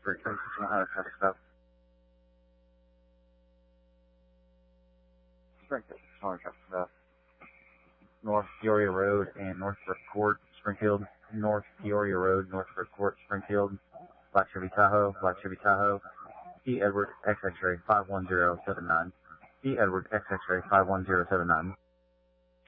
Great, 100 traffic stop. Great, 100 traffic stop. North Peoria Road and Northbrook Court, Springfield. North Peoria Road, Northbrook Court, Springfield. Black Chevy Tahoe, Black Chevy Tahoe. E. Edward, X X-ray 51079. E. Edward, X X-ray 51079.